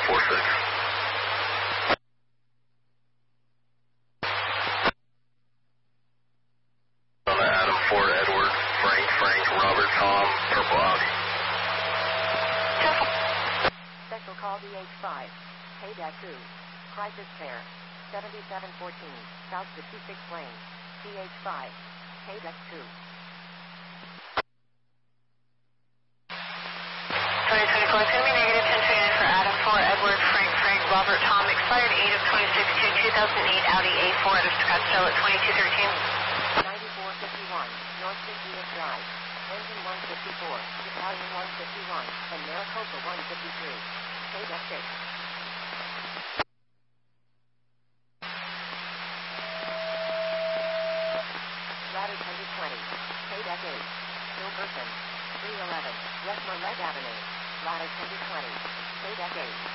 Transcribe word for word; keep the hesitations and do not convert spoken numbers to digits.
four six. On the Adam four, Edward, Frank, Frank, Robert, Tom, Purple Audi. Special call D H five. K two. Crisis pair. seventy-seven fourteen. South to two six lane. D H five. K two. twenty twenty-four, it's going to be negative ten twenty-nine for Adam four, Edward, Frank, Frank, Robert, Tom, expired eight of twenty-six to two thousand eight Audi A four out of Scottsdale at twenty-two thirteen. ninety-four fifty-one, North fiftieth Drive. Engine one fifty-four, Battalion one fifty-one, and Maricopa one fifty-three. K six. Ladder ten to twenty, K eight. Bill Burton, three eleven, West Marlette Avenue. Ladder ten to twenty, K eight.